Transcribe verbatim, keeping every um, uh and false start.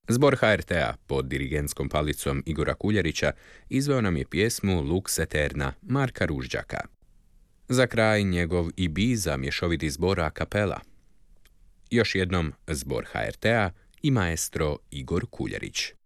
Zbor ha er te a pod dirigentskom palicom Igora Kuljarića izveo nam je pjesmu Lux Eterna Marka Ružđaka. Za kraj njegov Ibiza mješoviti zbor a kapela. Još jednom zbor ha er te a i maestro Igor Kuljarić.